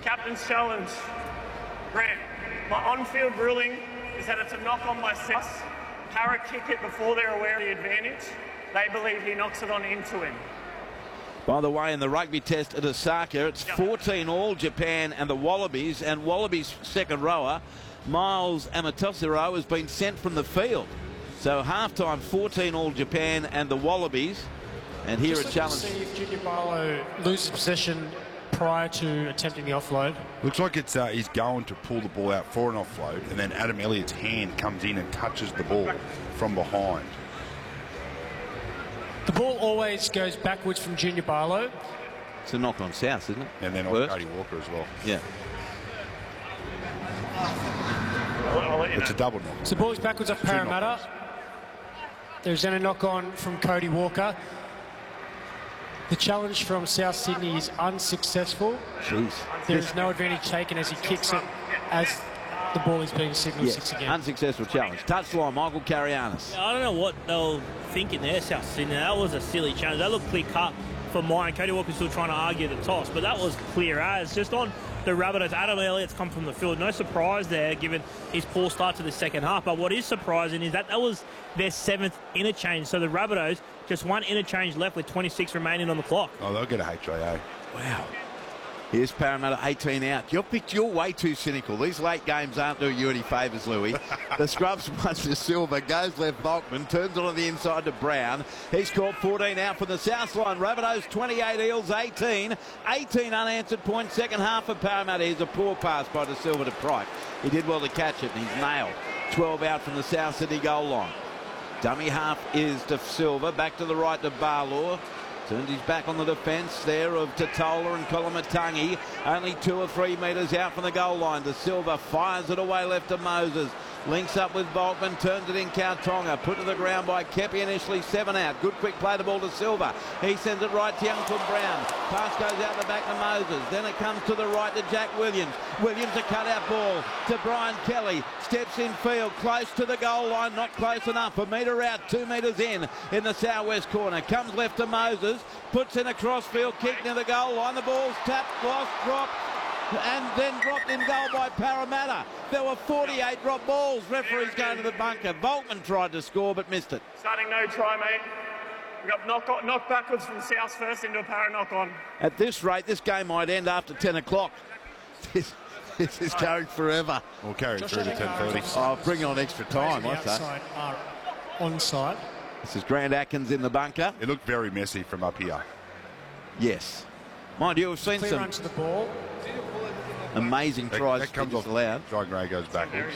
Captain's challenge. Grant, my on-field ruling is that it's a knock-on by South. Para kick it before they're aware of the advantage. They believe he knocks it on into him. By the way, in the rugby test at Osaka, it's 14 all Japan and the Wallabies, and Wallabies second rower, Miles Amatosiro, has been sent from the field. So half-time 14 all Japan and the Wallabies. And here Just a challenge. See if Junior Barlow loses possession prior to attempting the offload. Looks like it's he's going to pull the ball out for an offload, and then Adam Elliott's hand comes in and touches the ball from behind. The ball always goes backwards from Junior Barlow. It's a knock on South, isn't it? And then on Cody Walker as well. Yeah. It's a double knock. So the ball is backwards off Parramatta. There's then a knock on from Cody Walker. The challenge from South Sydney is unsuccessful. Jeez. There is no advantage taken as he kicks it as the ball is being signalled six again. Unsuccessful challenge. Touchline, Michael Carianis. I don't know what they were thinking there, South Sydney. That was a silly challenge. That looked clear cut for mine. Cody Walker's still trying to argue the toss, but that was clear as. Just on the Rabbitohs, Adam Elliott's come from the field. No surprise there, given his poor start to the second half. But what is surprising is that was their 7th interchange. So the Rabbitohs, just one interchange left with 26 remaining on the clock. Oh, they'll get a HIA. Wow. Here's Parramatta 18 out. You're way too cynical. These late games aren't doing you any favours, Louis. The scrubs punch to Silver, goes left Volkman, turns it on the inside to Brown. He's caught 14 out from the south line. Rabbitohs 28, Eels 18. 18 unanswered points, second half for Parramatta. Here's a poor pass by De Silva to Pryke. He did well to catch it, and he's nailed. 12 out from the South Sydney goal line. Dummy half is De Silva, back to the right to Barlaw. Turned his back on the defence there of Totola and Kolomatangi. Only 2 or 3 metres out from the goal line. De Silva fires it away left to Moses. Links up with Volkman, turns it in Kautonga. Put to the ground by Kepi initially, 7 out. Good quick play the ball to Silva. He sends it right to Youngton Brown. Pass goes out the back to Moses. Then it comes to the right to Jack Williams. Williams a cut-out ball to Brian Kelly. Steps in field, close to the goal line. Not close enough. A metre out, 2 metres in the southwest corner. Comes left to Moses. Puts in a crossfield kick near the goal line. The ball's tapped, lost, dropped, and then dropped in goal by Parramatta. There were 48 drop balls. Referees going to the bunker. Volkman tried to score but missed it. Starting no try, mate. We got knocked backwards from South first into a Para knock-on. At this rate, this game might end after 10 o'clock. This is going forever. We'll carry it through to 10:30. Oh, bring on extra time, I say. Outside are onside. This is Grant Atkins in the bunker. It looked very messy from up here. Yes. Mind you, we've seen Clear some run to the ball. amazing tries. That comes off allowed. Jai Gray goes backwards.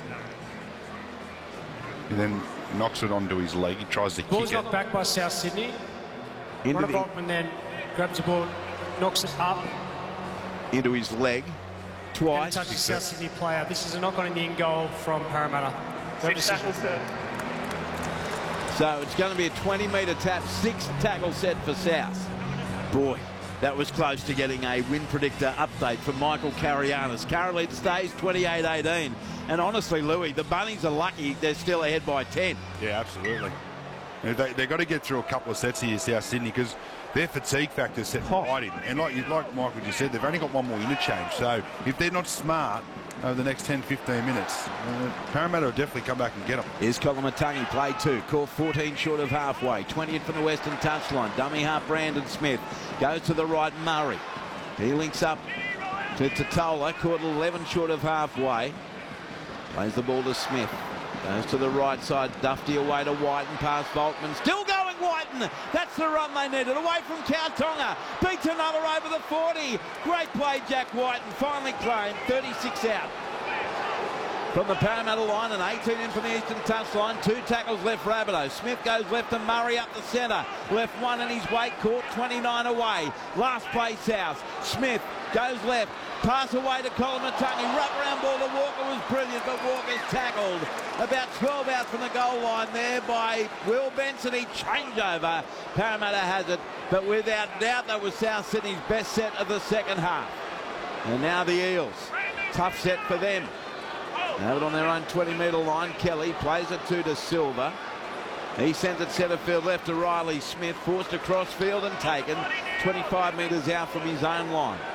And then knocks it onto his leg. He tries to kick Ball's it. knocked back by South Sydney. Into Ronald Volkman then grabs the ball, knocks it up. into his leg And twice. touches South Sydney player. This is a knock on in the in goal from Parramatta. No 6 decision. tackles set. So it's going to be a 20-metre tap, 6 tackle set for South. Boy, that was close to getting a win predictor update from Michael Carianis. Currently it stays 28-18. And honestly, Louis, the Bunnies are lucky they're still ahead by 10. Yeah, absolutely. They've got to get through a couple of sets here, South Sydney, because their fatigue factor is set right in. And like Michael just said, they've only got one more interchange. So if they're not smart over the next 10-15 minutes, Parramatta will definitely come back and get them. Here's Kolomatangi, play 2. Caught 14 short of halfway. 20 from the western touchline. Dummy half Brandon Smith. Goes to the right, Murray. He links up to Totola. Caught 11 short of halfway. Plays the ball to Smith. Goes to the right side. Dufty away to Whiten. Past Volkman. Still going Whiten. That's the run they needed. Away from Kautonga. Beats another over the 40. Great play, Jack Whiten. Finally claimed. 36 out. From the Parramatta line and 18 in from the eastern touchline. 2 tackles left Rabbitohs. Smith goes left to Murray up the centre. Left one in his wake. Caught 29 away. Last play South. Smith goes left. Pass away to Kolomatangi. Wraparound ball to Walker was brilliant, but Walker's tackled. About 12 out from the goal line there by Will Benson. He changeover. Parramatta has it, but without doubt that was South Sydney's best set of the second half. And now the Eels. Tough set for them. Have it on their own 20-metre line. Kelly plays it to Silva. He sends it centre field left to Riley Smith. Forced across field and taken 25 metres out from his own line.